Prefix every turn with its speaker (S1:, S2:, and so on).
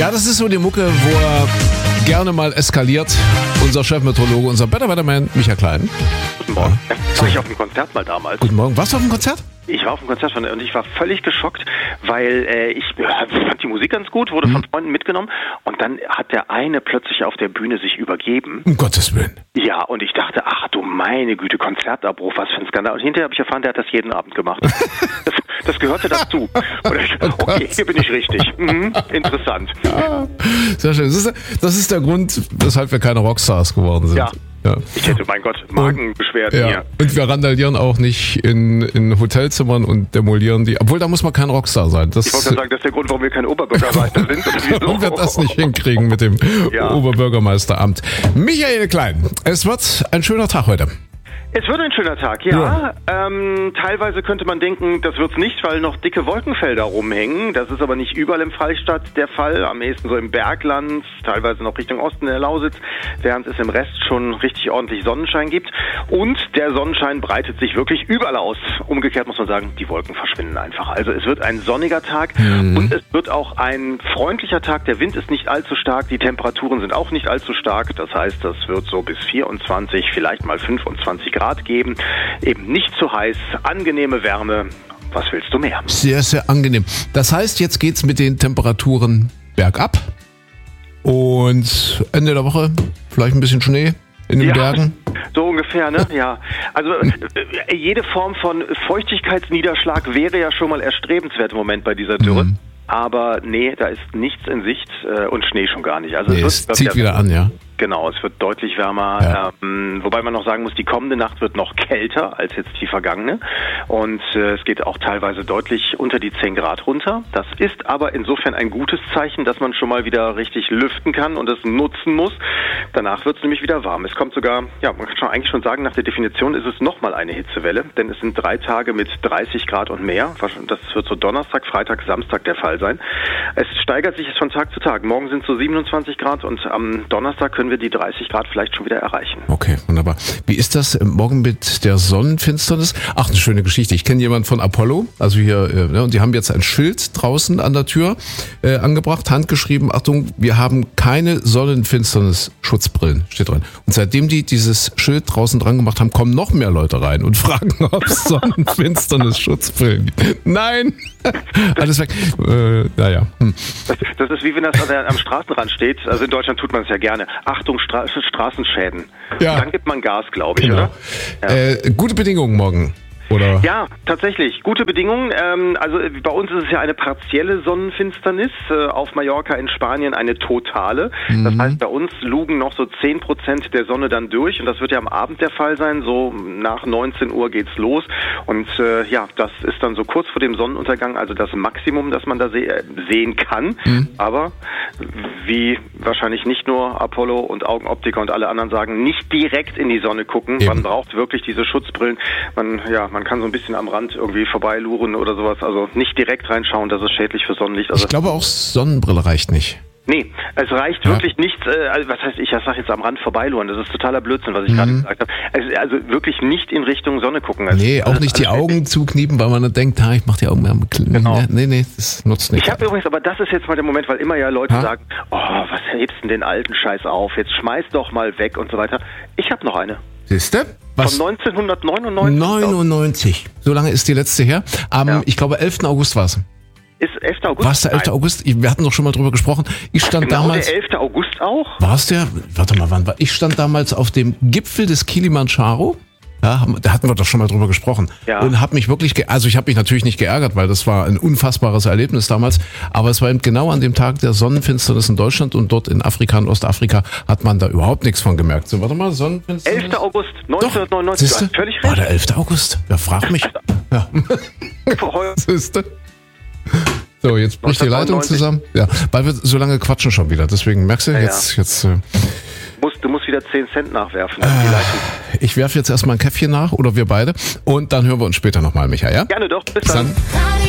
S1: Ja, das ist so die Mucke, wo er gerne mal eskaliert. Unser Chefmeteorologe, unser Better Man, Michael Klein.
S2: Guten Morgen. War ich auf dem Konzert mal damals.
S1: Guten Morgen. Warst du auf dem Konzert?
S2: Ich war auf dem Konzert und ich war völlig geschockt, weil ich fand die Musik ganz gut, wurde von Freunden mitgenommen und dann hat der eine plötzlich auf der Bühne sich übergeben.
S1: Um Gottes Willen.
S2: Ja, und ich dachte, ach du meine Güte, Konzertabbruch, was für ein Skandal. Und hinterher habe ich erfahren, der hat das jeden Abend gemacht. Das gehörte dazu. Und ich, okay, hier bin ich richtig. Interessant.
S1: Ja, sehr schön. Das ist der Grund, weshalb wir keine Rockstars geworden sind.
S2: Ja. Ich hätte, mein Gott, Magenbeschwerden hier.
S1: Und wir randalieren auch nicht in Hotelzimmern und demolieren die. Obwohl, da muss man kein Rockstar sein.
S2: Ich wollte gerade sagen, das ist der Grund, warum wir kein Oberbürgermeister sind.
S1: Warum wir das nicht hinkriegen mit dem Oberbürgermeisteramt. Michael Klein, es wird ein schöner Tag heute.
S2: Es wird ein schöner Tag, ja. Teilweise könnte man denken, das wird's nicht, weil noch dicke Wolkenfelder rumhängen. Das ist aber nicht überall im Freistaat der Fall. Am ehesten so im Bergland, teilweise noch Richtung Osten der Lausitz, während es im Rest schon richtig ordentlich Sonnenschein gibt. Und der Sonnenschein breitet sich wirklich überall aus. Umgekehrt muss man sagen, die Wolken verschwinden einfach. Also es wird ein sonniger Tag und es wird auch ein freundlicher Tag. Der Wind ist nicht allzu stark, die Temperaturen sind auch nicht allzu stark. Das heißt, das wird so bis 24, vielleicht mal 25 Grad geben. Eben nicht zu heiß, angenehme Wärme. Was willst du mehr?
S1: Sehr, sehr angenehm. Das heißt, jetzt geht's mit den Temperaturen bergab und Ende der Woche vielleicht ein bisschen Schnee in den Bergen.
S2: So ungefähr, ne? Ja. Also jede Form von Feuchtigkeitsniederschlag wäre ja schon mal erstrebenswert im Moment bei dieser Dürre. Aber nee, da ist nichts in Sicht und Schnee schon gar nicht. Also
S1: es zieht wieder an, ja.
S2: Genau, es wird deutlich wärmer, wobei man noch sagen muss, die kommende Nacht wird noch kälter als jetzt die vergangene und es geht auch teilweise deutlich unter die 10 Grad runter. Das ist aber insofern ein gutes Zeichen, dass man schon mal wieder richtig lüften kann und es nutzen muss. Danach wird es nämlich wieder warm. Es kommt sogar, ja, man kann eigentlich schon sagen, nach der Definition ist es nochmal eine Hitzewelle, denn es sind 3 Tage mit 30 Grad und mehr. Das wird so Donnerstag, Freitag, Samstag der Fall sein. Es steigert sich von Tag zu Tag. Morgen sind es so 27 Grad und am Donnerstag können wir die 30 Grad vielleicht schon wieder erreichen.
S1: Okay, wunderbar. Wie ist das morgen mit der Sonnenfinsternis? Ach, eine schöne Geschichte. Ich kenne jemanden von Apollo, also hier, und die haben jetzt ein Schild draußen an der Tür angebracht, handgeschrieben, Achtung, wir haben keine Sonnenfinsternis-Schutzbrillen, steht drin. Und seitdem die dieses Schild draußen dran gemacht haben, kommen noch mehr Leute rein und fragen, ob es Sonnenfinsternis-Schutzbrillen gibt. Nein! Alles weg. Naja.
S2: Das ist wie wenn das am Straßenrand steht. Also in Deutschland tut man es ja gerne. Achtung, Straßenschäden.
S1: Ja.
S2: Dann gibt man Gas, glaube ich,
S1: genau.
S2: Oder? Ja.
S1: Gute Bedingungen morgen. Oder?
S2: Ja, tatsächlich. Gute Bedingungen. Also bei uns ist es ja eine partielle Sonnenfinsternis. Auf Mallorca in Spanien eine totale. Das heißt, bei uns lugen noch so 10% der Sonne dann durch. Und das wird ja am Abend der Fall sein. So nach 19 Uhr geht's los. Und das ist dann so kurz vor dem Sonnenuntergang, also das Maximum, das man da sehen kann. Aber wie wahrscheinlich nicht nur Apollo und Augenoptiker und alle anderen sagen, nicht direkt in die Sonne gucken. Eben. Man braucht wirklich diese Schutzbrillen. Man kann so ein bisschen am Rand irgendwie vorbeiluren oder sowas. Also nicht direkt reinschauen, das ist schädlich für Sonnenlicht. Also
S1: ich glaube auch Sonnenbrille reicht nicht.
S2: Nee, es reicht wirklich nicht, was heißt, ich sage jetzt am Rand vorbeiluren, das ist totaler Blödsinn, was ich gerade gesagt habe. Also wirklich nicht in Richtung Sonne gucken.
S1: Nee, auch nicht die Augen zukniepen, weil man dann denkt, ich mach die Augen mehr. Genau. Nee, das nutzt nicht.
S2: Ich habe übrigens, aber das ist jetzt mal der Moment, weil immer ja Leute sagen, was hebst denn den alten Scheiß auf, jetzt schmeiß doch mal weg und so weiter. Ich habe noch eine.
S1: Siehste? Was?
S2: Von 1999.
S1: 99. So lange ist die letzte her. Ich glaube, 11. August war es.
S2: Ist 11. August?
S1: War es der 11. August? Wir hatten doch schon mal drüber gesprochen. Ich stand damals.
S2: Der 11. August auch?
S1: War es der? Warte mal, wann war? Ich stand damals auf dem Gipfel des Kilimanjaro. Ja, da hatten wir doch schon mal drüber gesprochen. Ja. Und habe mich wirklich, ich habe mich natürlich nicht geärgert, weil das war ein unfassbares Erlebnis damals. Aber es war eben genau an dem Tag der Sonnenfinsternis in Deutschland und dort in Afrika und Ostafrika hat man da überhaupt nichts von gemerkt. So, warte mal, Sonnenfinsternis.
S2: 11. August 1999.
S1: Doch, siehste? Völlig recht. War der 11. August? Ja, frag mich. Ja. Siehste? So, jetzt bricht die Leitung zusammen. Ja, weil wir so lange quatschen schon wieder. Deswegen merkst du, jetzt
S2: Du musst wieder 10 Cent nachwerfen.
S1: Ich werfe jetzt erstmal ein Käffchen nach oder wir beide und dann hören wir uns später nochmal, Michael, ja?
S2: Gerne doch, bis dann.